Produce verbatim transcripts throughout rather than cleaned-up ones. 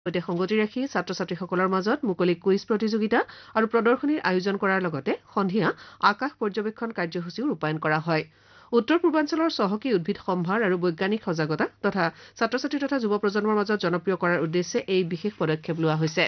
সৈতে সংগতি ৰাখি ছাত্ৰ ছাত্ৰীসকলৰ মাজত মুকলি কুইজ প্ৰতিযোগিতা আৰু প্ৰদৰ্শনীৰ আয়োজন কৰাৰ লগতে সন্ধিয়া আকাশ পৰ্যবেক্ষণ কাৰ্যসূচীও ৰূপায়ণ কৰা হয় উত্তৰ পূৰ্বাঞ্চলৰ চহকী উদ্ভিদ সম্ভাৰ আৰু বৈজ্ঞানিক সজাগতা তথা ছাত্ৰ ছাত্ৰী তথা যুৱ প্ৰজন্মৰ মাজত জনপ্ৰিয় কৰাৰ উদ্দেশ্যে এই বিশেষ পদক্ষেপ লোৱা হৈছে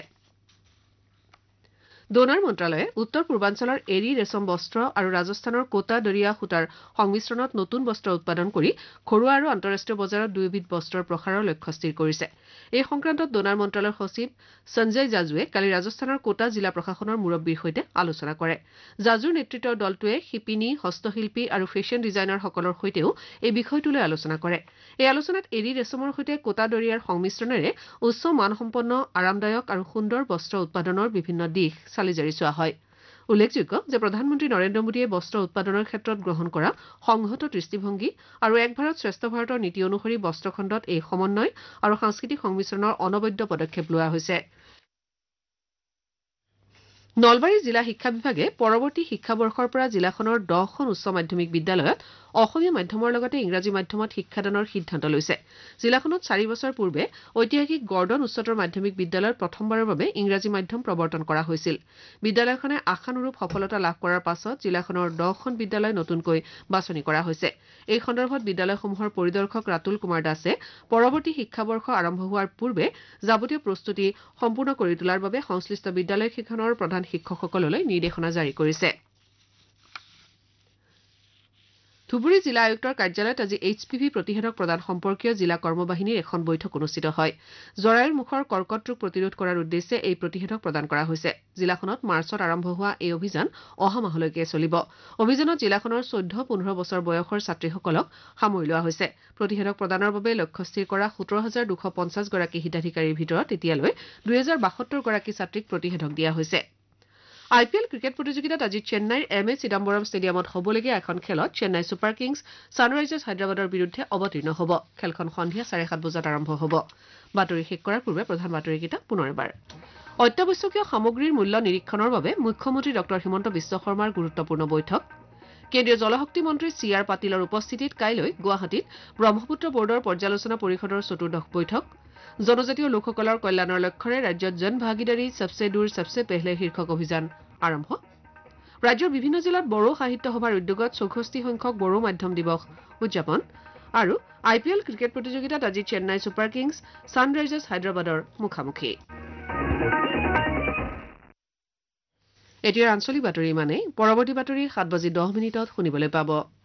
ডোনাৰ মন্ত্ৰালয়ে উত্তৰ পূৰ্বাঞ্চলৰ এৰী ৰেচম বস্ত্ৰ আৰু ৰাজস্থানৰ কোটা দৰিয়া সূতাৰ সংমিশ্ৰণত নতুন বস্ত্ৰ উৎপাদন কৰি ঘৰুৱা আৰু আন্তঃৰাষ্ট্ৰীয় বজাৰত দুয়োবিধ বস্ত্ৰৰ প্ৰসাৰৰ লক্ষ্য স্থিৰ কৰিছে এই সংক্ৰান্তত ডোনাৰ মন্ত্ৰালয়ৰ সচিব সঞ্জয় জাজুৱে কালি ৰাজস্থানৰ কোটা জিলা প্ৰশাসনৰ মুৰব্বীৰ সৈতে আলোচনা কৰে জাজুৰ নেতৃত্বৰ দলটোৱে শিপিনী হস্তশিল্পী আৰু ফেশ্বন ডিজাইনাৰসকলৰ সৈতেও এই বিষয়টোলৈ আলোচনা কৰে এই আলোচনাত এৰী ৰেচমৰ সৈতে কোটা দৰিয়াৰ সংমিশ্ৰণেৰে উচ্চ মানসম্পন্ন আৰামদায়ক আৰু সুন্দৰ বস্ত্ৰ উৎপাদনৰ বিভিন্ন দিশ চালি জাৰি চোৱা হয় উল্লেখযোগ্য যে প্ৰধানমন্ত্ৰী নৰেন্দ্ৰ মোদীয়ে বস্ত্ৰ উৎপাদনৰ ক্ষেত্ৰত গ্ৰহণ কৰা সংহত দৃষ্টিভংগী আৰু এক ভাৰত শ্ৰেষ্ঠ ভাৰতৰ নীতি অনুসৰি বস্ত্ৰখণ্ডত এই সমন্বয় আৰু সাংস্কৃতিক সংমিশ্ৰণৰ অনবদ্য পদক্ষেপ লোৱা হৈছে নলবাৰী জিলা শিক্ষা বিভাগে পৰৱৰ্তী শিক্ষাবৰ্ষৰ পৰা জিলাখনৰ দহখন উচ্চ মাধ্যমিক বিদ্যালয়ত অসমীয়া মাধ্যমৰ লগতে ইংৰাজী মাধ্যমত শিক্ষাদানৰ সিদ্ধান্ত লৈছে জিলাখনত চাৰি বছৰ পূৰ্বে ঐতিহাসিক গৰ্ডন উচ্চতৰ মাধ্যমিক বিদ্যালয়ত প্ৰথমবাৰৰ বাবে ইংৰাজী মাধ্যম প্ৰৱৰ্তন কৰা হৈছিল বিদ্যালয়খনে আশানুৰূপ সফলতা লাভ কৰাৰ পাছত জিলাখনৰ দহখন বিদ্যালয় নতুনকৈ বাছনি কৰা হৈছে এই সন্দৰ্ভত বিদ্যালয়সমূহৰ পৰিদৰ্শক ৰাতুল কুমাৰ দাসে পৰৱৰ্তী শিক্ষাবৰ্ষ আৰম্ভ হোৱাৰ পূৰ্বে যাৱতীয় প্ৰস্তুতি সম্পূৰ্ণ কৰি তোলাৰ বাবে সংশ্লিষ্ট বিদ্যালয়কেইখনৰ প্ৰধান শিক্ষকসকললৈ নিৰ্দেশনা জাৰি কৰিছে ধুবুৰী জিলা আয়ুক্তৰ কাৰ্যালয়ত আজি এইচ পি ভি প্ৰতিষেধক প্ৰদান সম্পৰ্কীয় জিলা কৰ্মবাহিনীৰ এখন বৈঠক অনুষ্ঠিত হয় জৰায়ুৰ মুখৰ কৰ্কট ৰোগ প্ৰতিৰোধ কৰাৰ উদ্দেশ্যে এই প্ৰতিষেধক প্ৰদান কৰা হৈছে জিলাখনত মাৰ্চত আৰম্ভ হোৱা এই অভিযান অহা মাহলৈকে চলিব অভিযানত জিলাখনৰ চৈধ্য পোন্ধৰ বছৰ বয়সৰ ছাত্ৰীসকলক সামৰি লোৱা হৈছে প্ৰতিষেধক প্ৰদানৰ বাবে লক্ষ্য স্থিৰ কৰা সোতৰ হাজাৰ দুশ পঞ্চাছ গৰাকী হিতাধিকাৰীৰ ভিতৰত এতিয়ালৈ দুই হাজাৰ বাসত্তৰ গৰাকী ছাত্ৰীক প্ৰতিষেধক দিয়া হৈছে আই পি এল ক্ৰিকেট প্ৰতিযোগিতাত আজি চেন্নাইৰ এম এ চিদাম্বৰম ষ্টেডিয়ামত হ'বলগীয়া এখন খেলত চেন্নাই ছুপাৰ কিংছ ছানৰাইজাৰ্ছ হায়দৰাবাদৰ বিৰুদ্ধে অৱতীৰ্ণ হ'ব খেলখন সন্ধিয়া চাৰে সাত বজাত আৰম্ভ হ'ব বাতৰি শেষ কৰাৰ পূৰ্বে প্ৰধান বাতৰিকেইটা পুনৰ এবাৰ অত্যাৱশ্যকীয় সামগ্ৰীৰ মূল্য নিৰীক্ষণৰ বাবে মুখ্যমন্ত্ৰী ডক্টৰ হিমন্ত বিশ্ব শৰ্মাৰ গুৰুত্বপূৰ্ণ বৈঠক কেন্দ্ৰীয় জলশক্তি মন্ত্ৰী চি আৰ পাটিলৰ উপস্থিতিত কাইলৈ গুৱাহাটীত ব্ৰহ্মপুত্ৰ বৰ্ডৰ পৰ্যালোচনা পৰিষদৰ চতুৰ্দশ বৈঠক জনজাতীয় লোকসকলৰ কল্যাণৰ লক্ষ্যৰে ৰাজ্যত জন ভাগিদাৰী সবচে দূৰ সবচে পেহলে শীৰ্ষক অভিযান আৰম্ভ ৰাজ্যৰ বিভিন্ন জিলাত বড়ো সাহিত্য সভাৰ উদ্যোগত চৌষষ্ঠি সংখ্যক বড়ো মাধ্যম দিৱস উদযাপন আৰু আই পি এল ক্ৰিকেট প্ৰতিযোগিতাত আজি চেন্নাই ছুপাৰ কিংছ ছানৰাইজাৰ্ছ হায়দৰাবাদৰ মুখামুখি এতিয়াৰ আঞ্চলিক বাতৰি ইমানেই পৰৱৰ্তী বাতৰি সাত বাজি দহ মিনিটত শুনিবলৈ পাব